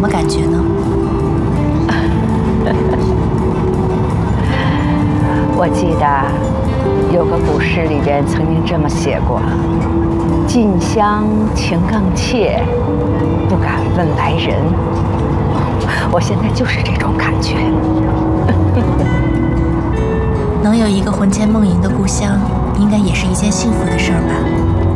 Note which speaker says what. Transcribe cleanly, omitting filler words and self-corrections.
Speaker 1: 么感觉呢？
Speaker 2: 我记得有个古诗里边曾经这么写过：“近乡情更怯，不敢问来人。”我现在就是这种感觉。
Speaker 1: 能有一个魂牵梦萦的故乡，应该也是一件幸福的事儿吧。